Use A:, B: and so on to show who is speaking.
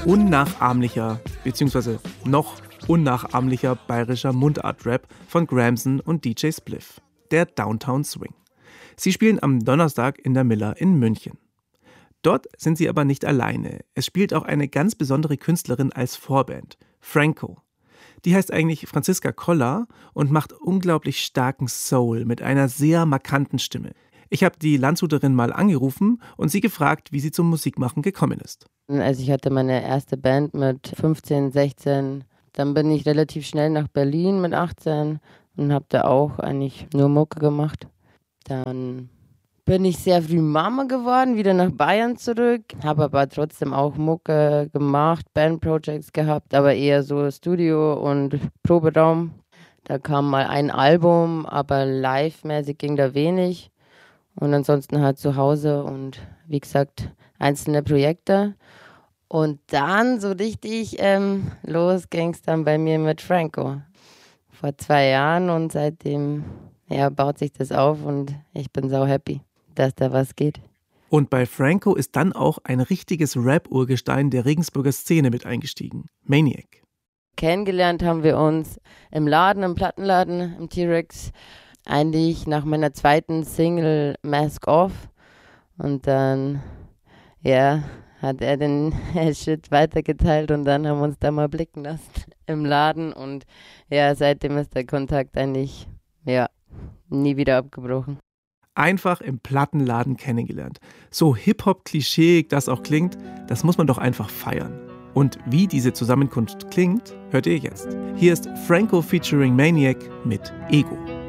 A: unnachahmlicher, beziehungsweise noch unnachahmlicher bayerischer Mundart-Rap von Gramson und DJ Spliff, der Downtown Swing. Sie spielen am Donnerstag in der Miller in München. Dort sind sie aber nicht alleine. Es spielt auch eine ganz besondere Künstlerin als Vorband, Franco. Die heißt eigentlich Franziska Koller und macht unglaublich starken Soul mit einer sehr markanten Stimme. Ich habe die Landshuterin mal angerufen und sie gefragt, wie sie zum Musikmachen gekommen ist.
B: Also ich hatte meine erste Band mit 15, 16. Dann bin ich relativ schnell nach Berlin mit 18 und habe da auch eigentlich nur Mucke gemacht. Dann bin ich sehr früh Mama geworden, wieder nach Bayern zurück. Habe aber trotzdem auch Mucke gemacht, Bandprojects gehabt, aber eher so Studio und Proberaum. Da kam mal ein Album, aber live-mäßig ging da wenig. Und ansonsten halt zu Hause und wie gesagt, einzelne Projekte. Und dann so richtig los ging es dann bei mir mit Franco. Vor 2 Jahren und seitdem baut sich das auf und ich bin sau happy, dass da was geht.
A: Und bei Franco ist dann auch ein richtiges Rap-Urgestein der Regensburger Szene mit eingestiegen, Maniac.
B: Kennengelernt haben wir uns im Plattenladen, im T-Rex, eigentlich nach meiner zweiten Single Mask Off. Und dann, hat er den Shit weitergeteilt und dann haben wir uns da mal blicken lassen im Laden. Und seitdem ist der Kontakt eigentlich, nie wieder abgebrochen.
A: Einfach im Plattenladen kennengelernt. So Hip-Hop-klischeeig das auch klingt, das muss man doch einfach feiern. Und wie diese Zusammenkunft klingt, hört ihr jetzt. Hier ist Franco featuring Maniac mit Ego.